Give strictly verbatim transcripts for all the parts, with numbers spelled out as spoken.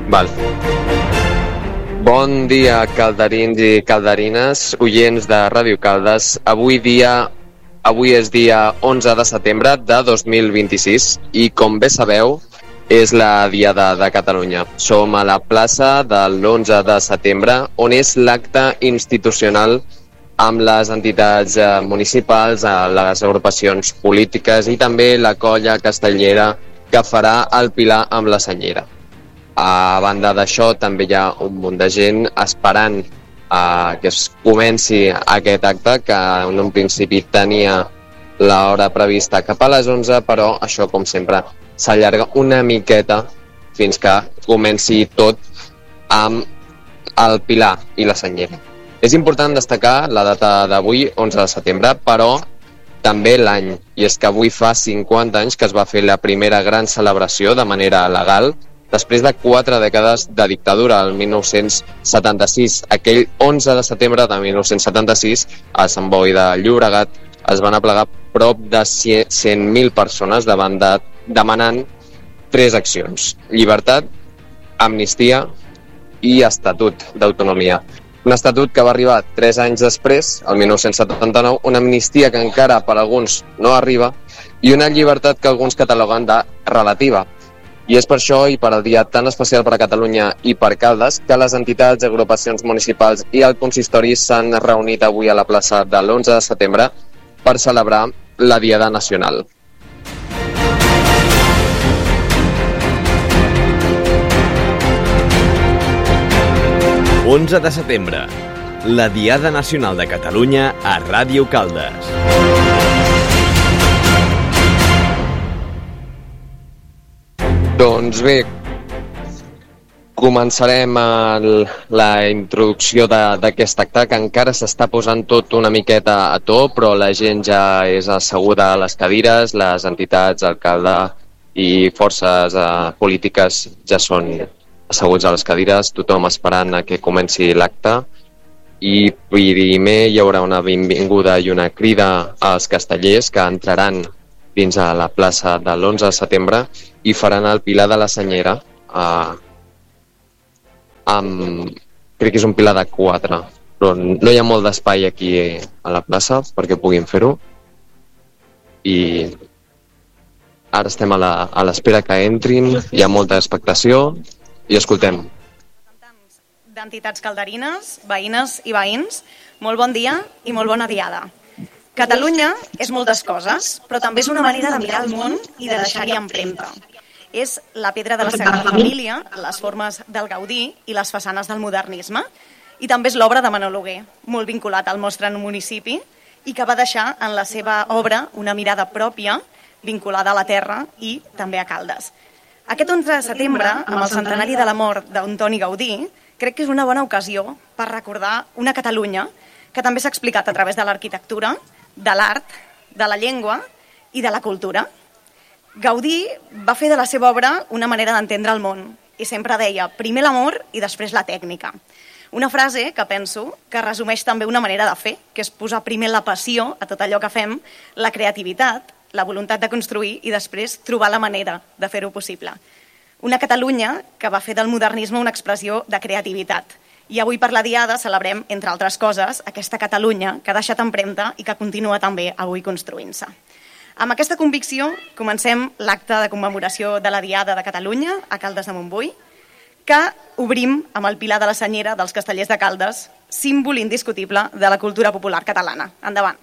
Val. Bon dia, calderins i calderines, oients de Ràdio Caldes. Avui dia, avui és dia onze de setembre de dos mil vint-i-sis i, com bé sabeu, és la Diada de Catalunya. Som a la plaça de l'onze de setembre, on és l'acte institucional amb les entitats municipals, les agrupacions polítiques i també la colla castellera que farà el Pilar amb la Senyera. A banda d'això, també hi ha un munt de gent esperant eh, que es comenci aquest acte, que en un principi tenia l'hora prevista cap a les onze, però això, com sempre, s'allarga una miqueta fins que comenci tot amb el Pilar i la Senyera. És important destacar la data d'avui, onze de setembre, però també l'any, i és que avui fa cinquanta anys que es va fer la primera gran celebració de manera legal, després de quatre dècades de dictadura, el mil nou-cents setanta-sis. Aquell onze de setembre de mil nou-cents setanta-sis, a Sant Boi de Llobregat, es van aplegar prop de cent mil persones davant de, demanant tres accions: llibertat, amnistia i estatut d'autonomia. Un estatut que va arribar tres anys després, el mil nou-cents setanta-nou, una amnistia que encara per alguns no arriba i una llibertat que alguns cataloguen de relativa. I és per això i per el dia tan especial per a Catalunya i per Caldes que les entitats, agrupacions municipals i el consistori s'han reunit avui a la plaça de l'onze de setembre per celebrar la Diada Nacional. onze de setembre, la Diada Nacional de Catalunya a Ràdio Caldes. Doncs bé, començarem el, la introducció d'aquest acte, que encara s'està posant tot una miqueta a to, però la gent ja és asseguda a les cadires, les entitats, alcalde i forces eh, polítiques ja són asseguts a les cadires, tothom esperant a que comenci l'acte. I primer hi haurà una benvinguda i una crida als castellers que entraran dins a la plaça de l'onze de setembre i faran el Pilar de la Senyera. Eh, amb, crec que és un pilar de quatre, però no hi ha molt d'espai aquí a la plaça perquè puguin fer-ho. I ara estem a l'espera que entrin, hi ha molta expectació i escoltem. D'entitats calderines, veïnes i veïns, molt bon dia i molt bona diada. Catalunya és moltes coses, però també és una manera de mirar el món i de deixar-hi empremta. És la pedra de la Sagrada Família, les formes del Gaudí i les façanes del modernisme, i també és l'obra de Manol Huguer, molt vinculat al nostre municipi i que va deixar en la seva obra una mirada pròpia vinculada a la terra i també a Caldes. Aquest onze de setembre, amb el centenari de la mort d'Antoni Gaudí, crec que és una bona ocasió per recordar una Catalunya que també s'ha explicat a través de l'arquitectura, de l'art, de la llengua i de la cultura. Gaudí va fer de la seva obra una manera d'entendre el món i sempre deia primer l'amor i després la tècnica. Una frase que penso que resumeix també una manera de fer, que és posar primer la passió a tot allò que fem, la creativitat, la voluntat de construir i després trobar la manera de fer-ho possible. Una Catalunya que va fer del modernisme una expressió de creativitat. I avui per la Diada celebrem, entre altres coses, aquesta Catalunya que ha deixat empremta i que continua també avui construint-se. Amb aquesta convicció comencem l'acte de commemoració de la Diada de Catalunya a Caldes de Montbui, que obrim amb el Pilar de la Senyera dels Castellers de Caldes, símbol indiscutible de la cultura popular catalana. Endavant.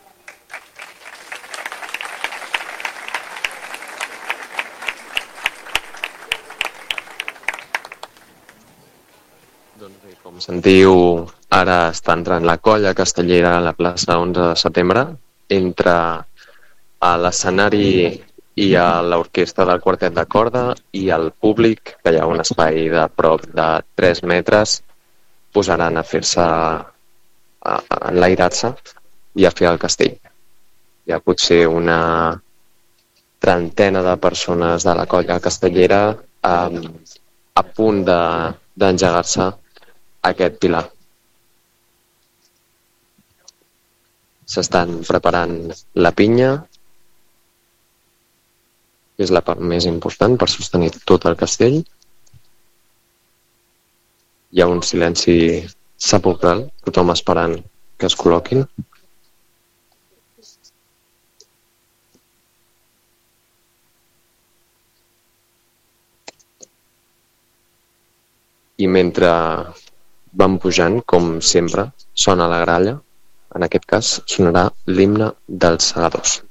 Doncs bé, com sentiu, ara està entrant la colla castellera a la plaça onze de setembre, entre a l'escenari i a l'orquestra del quartet de corda i al públic, que hi ha un espai de prop de tres metres, posaran a fer-se, a enlairar-se i a fer el castell. Hi ha potser una trentena de persones de la colla castellera eh, a punt de, d'engegar-se aquest pilar. S'estan preparant la pinya, que és la part més important per sostenir tot el castell. hi ha un silenci sepulcral, tothom esperant que es col·loquin. I mentre van pujant, com sempre, sona la gralla, en aquest cas sonarà l'himne dels segadors.